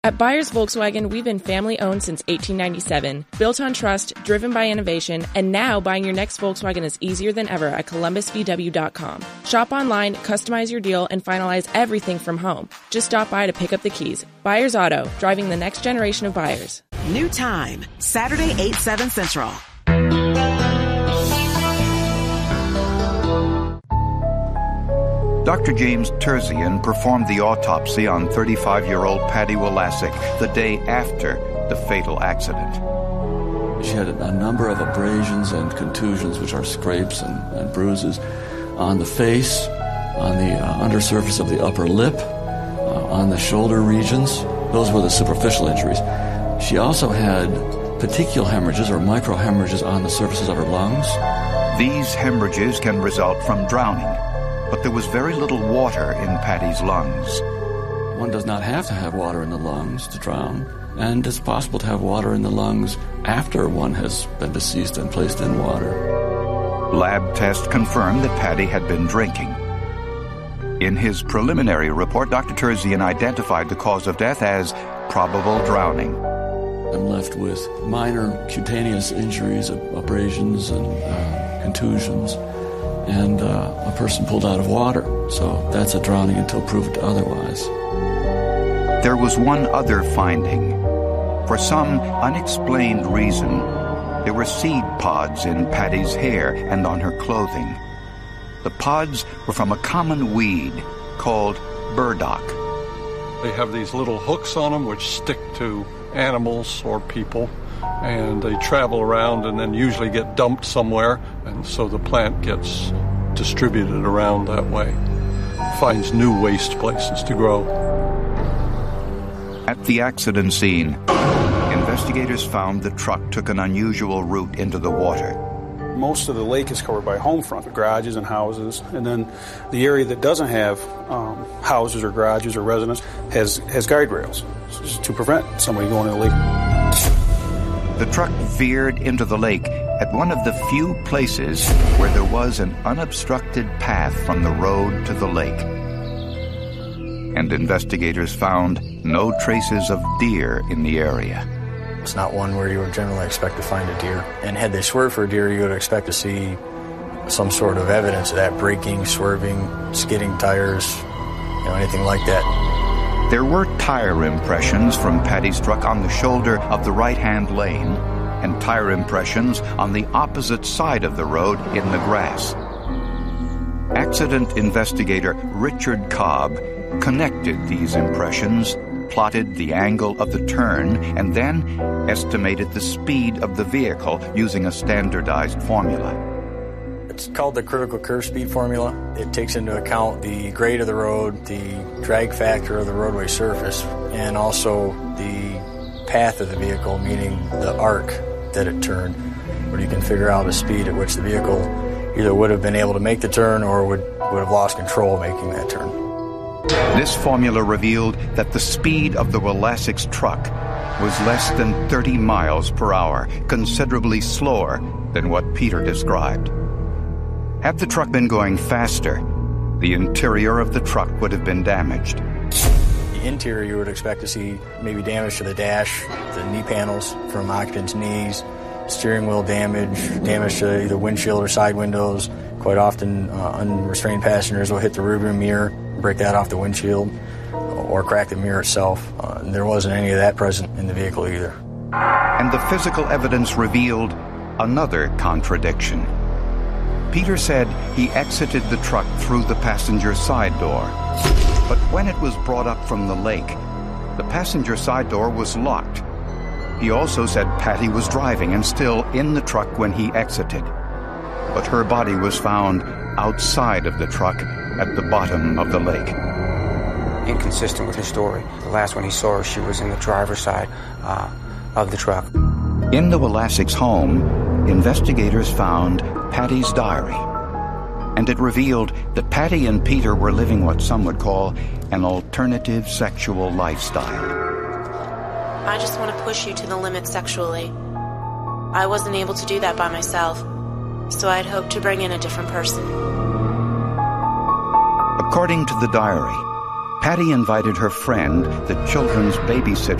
At Byers Volkswagen, we've been family-owned since 1897, built on trust, driven by innovation, and now buying your next Volkswagen is easier than ever at ColumbusVW.com. Shop online, customize your deal, and finalize everything from home. Just stop by to pick up the keys. Byers Auto, driving the next generation of buyers. New time, Saturday, 8/7 Central. Dr. James Terzian performed the autopsy on 35-year-old Patty Walasek the day after the fatal accident. She had a number of abrasions and contusions, which are scrapes and bruises, on the face, on the undersurface of the upper lip, on the shoulder regions. Those were the superficial injuries. She also had petechial hemorrhages or microhemorrhages on the surfaces of her lungs. These hemorrhages can result from drowning, but there was very little water in Patty's lungs. One does not have to have water in the lungs to drown, and it's possible to have water in the lungs after one has been deceased and placed in water. Lab tests confirmed that Patty had been drinking. In his preliminary report, Dr. Terzian identified the cause of death as probable drowning. I'm left with minor cutaneous injuries, abrasions and contusions, and a person pulled out of water. So that's a drowning until proved otherwise. There was one other finding. For some unexplained reason, there were seed pods in Patty's hair and on her clothing. The pods were from a common weed called burdock. They have these little hooks on them which stick to animals or people, and they travel around and then usually get dumped somewhere, and so the plant gets distributed around that way, finds new waste places to grow. At the accident scene, investigators found the truck took an unusual route into the water. Most of the lake is covered by home front, garages and houses, and then the area that doesn't have houses or garages or residences has guide rails to prevent somebody going in the lake. The truck veered into the lake at one of the few places where there was an unobstructed path from the road to the lake. And investigators found no traces of deer in the area. It's not one where you would generally expect to find a deer. And had they swerved for a deer, you would expect to see some sort of evidence of that, braking, swerving, skidding tires, anything like that. There were tire impressions from Patty's truck on the shoulder of the right-hand lane and tire impressions on the opposite side of the road in the grass. Accident investigator Richard Cobb connected these impressions, plotted the angle of the turn, and then estimated the speed of the vehicle using a standardized formula. It's called the critical curve speed formula. It takes into account the grade of the road, the drag factor of the roadway surface, and also the path of the vehicle, meaning the arc that it turned, where you can figure out a speed at which the vehicle either would have been able to make the turn or would have lost control making that turn. This formula revealed that the speed of the Walasek's truck was less than 30 miles per hour, considerably slower than what Peter described. Had the truck been going faster, the interior of the truck would have been damaged. The interior you would expect to see maybe damage to the dash, the knee panels from occupants' knees, steering wheel damage to either windshield or side windows. Quite often, unrestrained passengers will hit the rearview mirror, break that off the windshield, or crack the mirror itself. There wasn't any of that present in the vehicle either. And the physical evidence revealed another contradiction. Peter said he exited the truck through the passenger side door. But when it was brought up from the lake, the passenger side door was locked. He also said Patty was driving and still in the truck when he exited. But her body was found outside of the truck at the bottom of the lake. Inconsistent with his story. The last one he saw her, she was in the driver's side of the truck. In the Walasek's home, investigators found Patty's diary. And it revealed that Patty and Peter were living what some would call an alternative sexual lifestyle. I just want to push you to the limit sexually. I wasn't able to do that by myself, so I'd hoped to bring in a different person. According to the diary, Patty invited her friend, the children's babysitter,